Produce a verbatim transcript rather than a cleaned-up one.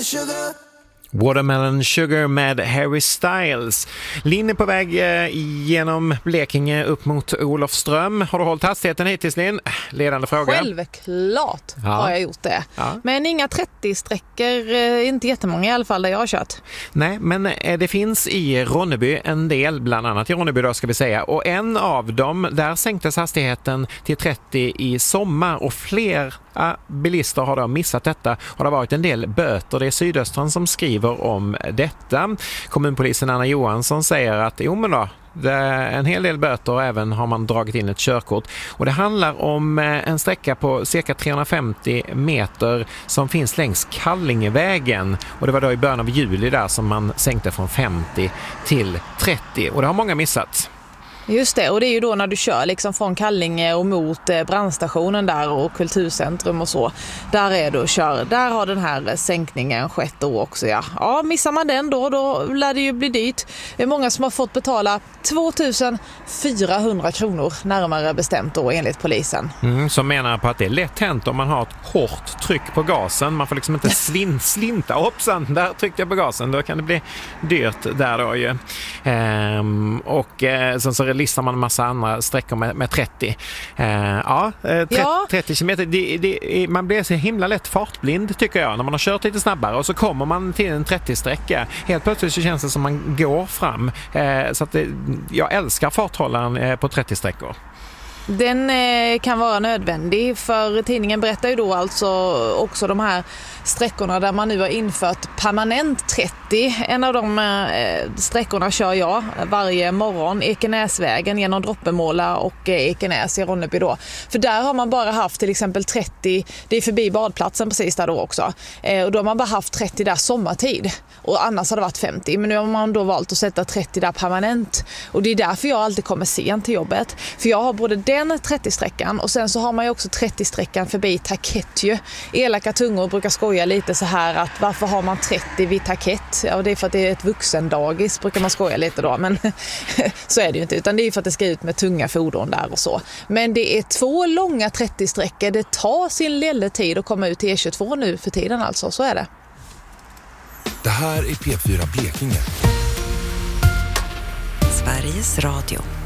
sugar. Watermelon Sugar med Harry Styles. Linn är på väg genom Blekinge upp mot Olofström. Har du hållit hastigheten hittills, Linn? Ledande fråga. Självklart ja. har jag gjort det. Ja. Men inga trettio-sträckor, inte jättemånga i alla fall där jag har kört. Nej, men det finns i Ronneby en del, bland annat i Ronneby då ska vi säga. Och en av dem, där sänktes hastigheten till trettio i sommar och fler bilister har då missat detta och det har varit en del böter. Det är Sydöstran som skriver om detta. Kommunpolisen Anna Johansson säger att jo men då, det är en hel del böter och även har man dragit in ett körkort. Och det handlar om en sträcka på cirka trehundrafemtio meter som finns längs Kallingevägen. Och det var då i början av juli där som man sänkte från femtio till trettio. Och det har många missat. Just det, och det är ju då när du kör liksom från Kallinge och mot eh, brandstationen där och kulturcentrum och så. Där är du och kör. Där har den här sänkningen skett då också, ja. Ja, missar man den då, då lär det ju bli dyrt. Det är många som har fått betala tvåtusen fyrahundra kronor närmare bestämt då enligt polisen. Mm, som menar på att det är lätt hänt om man har ett hårt tryck på gasen. Man får liksom inte slin, slinta. Hoppsan, där tryckte jag på gasen. Då kan det bli dyrt där då ju. Ehm, och eh, sen så listar man en massa andra sträckor med, med trettio. Uh, ja, trettio, ja, trettio kilometer. Det, det, man blir så himla lätt fartblind tycker jag när man har kört lite snabbare och så kommer man till en trettio-sträcka. Helt plötsligt så känns det som man går fram. Uh, så att det, jag älskar farthållaren uh, på trettio-sträckor. Den eh, kan vara nödvändig för tidningen berättar ju då alltså också de här sträckorna där man nu har infört permanent trettio. En av de eh, sträckorna kör jag varje morgon, Ekenäsvägen genom Droppemåla och eh, Ekenäs i Ronneby då. För där har man bara haft till exempel trettio, det är förbi badplatsen precis där då också. Eh, och då har man bara haft trettio där sommartid och annars har det varit femtio. Men nu har man då valt att sätta trettio där permanent och det är därför jag alltid kommer sent till jobbet. För jag har både den trettio-sträckan och sen så har man ju också trettio-sträckan förbi Taketju. Elaka tungor brukar skoja lite så här att varför har man trettio vid Taket? Ja, det är för att det är ett vuxendagis brukar man skoja lite då, men så är det ju inte, utan det är för att det ska ut med tunga fordon där och så. Men det är två långa trettio-sträckor, det tar sin lilla tid att komma ut till E tjugotvå nu för tiden alltså, så är det. Det här är P fyra Blekinge. Sveriges Radio.